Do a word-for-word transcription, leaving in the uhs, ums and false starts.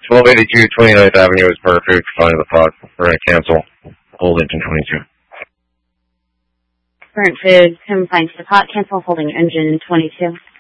twelve eighty-two twenty-ninth Avenue is perfect. Find the pot. We're going to cancel. Hold engine twenty-two. Current food, come find the pot, cancel holding engine twenty-two.